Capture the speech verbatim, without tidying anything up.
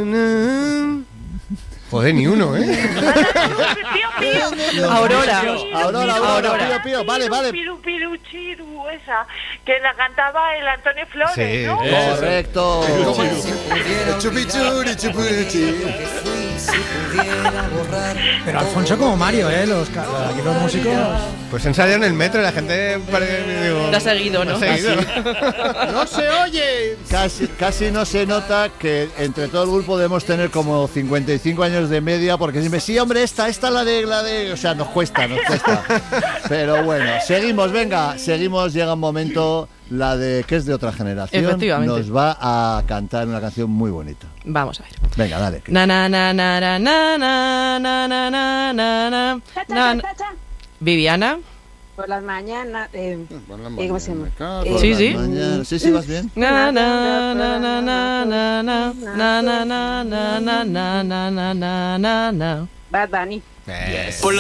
Joder, ni uno, ¿eh? Aurora. Aurora, Aurora, Pío, Pío. Vale, vale. Piru, piru, chiru, esa, que la cantaba el Antonio Flores, Sí, ¿no? Correcto. Chupichuri, chupichi. Pero Alfonso como Mario, ¿eh? Los, aquí los músicos... Pues ensayan en el metro y la gente parece, digo, Lo ha seguido, ¿no? lo ha seguido. ¡No se oye! Casi, casi no se nota que entre todo el grupo debemos tener como cincuenta y cinco años de media, porque siempre, sí, hombre, esta, esta la de, la de... O sea, nos cuesta, nos cuesta. Pero bueno, seguimos, venga, seguimos, llega un momento, la de que es de otra generación. Efectivamente. Nos va a cantar una canción muy bonita. Vamos a ver. Venga, dale. Na na na na na na na na na na na na. Cha, cha, cha, cha. Viviana. Por las mañanas. Eh, Por la eh, ¿Cómo se llama? mañana, Eh, por Sí, las sí. mañanas. Sí, sí, vas bien. Na na na na na na na na na na na na na na na na na. Bad Bunny. Eh. Por la